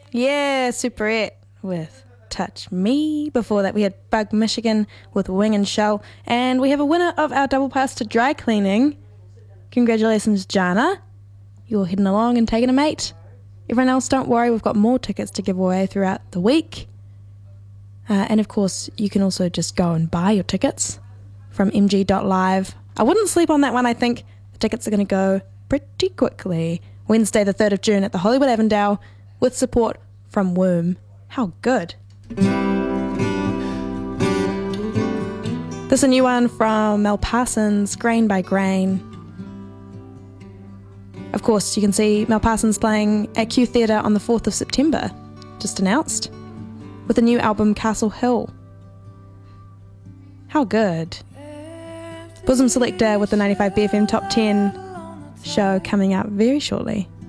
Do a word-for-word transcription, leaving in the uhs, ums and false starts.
Yeah, Superette with Touch Me. Before that, we had Bug Michigan with Wing and Shell. And we have a winner of our double pass to dry cleaning. Congratulations, Jana. You're heading along and taking a mate. Everyone else, don't worry, we've got more tickets to give away throughout the week. Uh, and of course, you can also just go and buy your tickets from m g dot live. I wouldn't sleep on that one. I think the tickets are going to go pretty quickly. Wednesday, the third of June at the Hollywood Avondale with support from Worm. How good. This is a new one from Mel Parsons, Grain by Grain. Of course, you can see Mel Parsons playing at Q Theatre on the fourth of September, just announced, with a new album, Castle Hill. How good. Bosom Selector with the ninety-five B F M Top ten show coming out very shortly.